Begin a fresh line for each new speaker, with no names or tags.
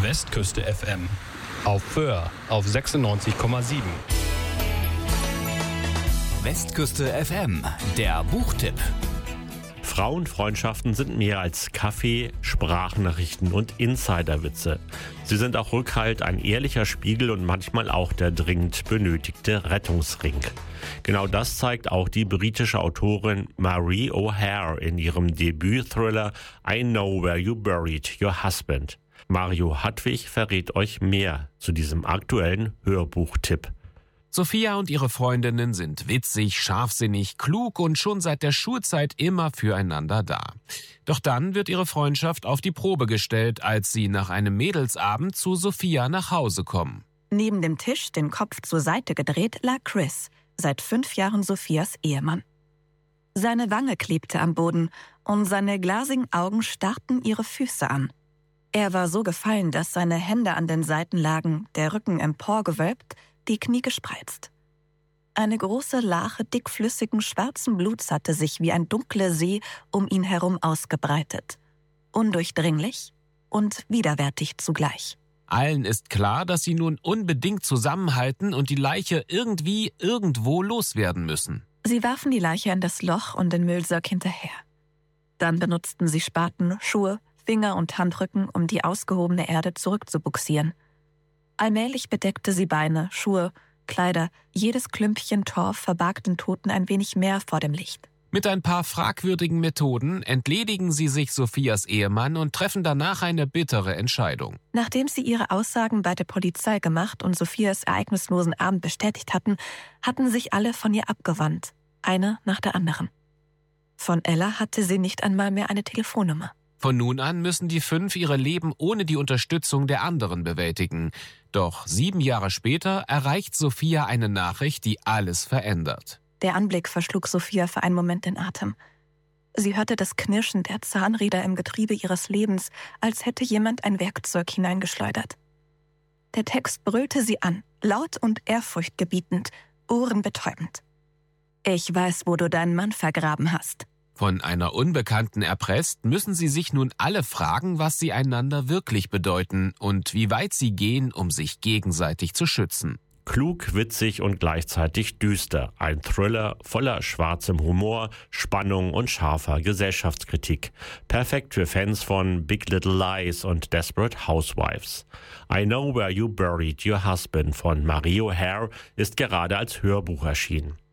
Westküste FM. Auf Föhr auf 96,7.
Westküste FM, der Buchtipp.
Frauenfreundschaften sind mehr als Kaffee, Sprachnachrichten und Insiderwitze. Sie sind auch Rückhalt, ein ehrlicher Spiegel und manchmal auch der dringend benötigte Rettungsring. Genau das zeigt auch die britische Autorin Marie O'Hare in ihrem Debüt-Thriller I Know Where You Buried Your Husband. Mario Hadwig verrät euch mehr zu diesem aktuellen Hörbuchtipp.
Sophia und ihre Freundinnen sind witzig, scharfsinnig, klug und schon seit der Schulzeit immer füreinander da. Doch dann wird ihre Freundschaft auf die Probe gestellt, als sie nach einem Mädelsabend zu Sophia nach Hause kommen.
Neben dem Tisch, den Kopf zur Seite gedreht, lag Chris, seit 5 Jahren Sophias Ehemann. Seine Wange klebte am Boden und seine glasigen Augen starrten ihre Füße an. Er war so gefallen, dass seine Hände an den Seiten lagen, der Rücken emporgewölbt, die Knie gespreizt. Eine große Lache dickflüssigen schwarzen Bluts hatte sich wie ein dunkler See um ihn herum ausgebreitet. Undurchdringlich und widerwärtig zugleich.
Allen ist klar, dass sie nun unbedingt zusammenhalten und die Leiche irgendwie irgendwo loswerden müssen.
Sie warfen die Leiche in das Loch und den Müllsack hinterher. Dann benutzten sie Spaten, Schuhe, Finger und Handrücken, um die ausgehobene Erde zurückzubuxieren. Allmählich bedeckte sie Beine, Schuhe, Kleider, jedes Klümpchen Torf verbarg den Toten ein wenig mehr vor dem Licht.
Mit ein paar fragwürdigen Methoden entledigen sie sich Sophias Ehemann und treffen danach eine bittere Entscheidung.
Nachdem sie ihre Aussagen bei der Polizei gemacht und Sophias ereignislosen Abend bestätigt hatten sich alle von ihr abgewandt, eine nach der anderen. Von Ella hatte sie nicht einmal mehr eine Telefonnummer.
Von nun an müssen die 5 ihre Leben ohne die Unterstützung der anderen bewältigen. Doch 7 Jahre später erreicht Sophia eine Nachricht, die alles verändert.
Der Anblick verschlug Sophia für einen Moment den Atem. Sie hörte das Knirschen der Zahnräder im Getriebe ihres Lebens, als hätte jemand ein Werkzeug hineingeschleudert. Der Text brüllte sie an, laut und ehrfurchtgebietend, ohrenbetäubend. Ich weiß, wo du deinen Mann vergraben hast.
Von einer Unbekannten erpresst, müssen sie sich nun alle fragen, was sie einander wirklich bedeuten und wie weit sie gehen, um sich gegenseitig zu schützen.
Klug, witzig und gleichzeitig düster. Ein Thriller voller schwarzem Humor, Spannung und scharfer Gesellschaftskritik. Perfekt für Fans von Big Little Lies und Desperate Housewives. I Know Where You Buried Your Husband von Marie O'Hare ist gerade als Hörbuch erschienen.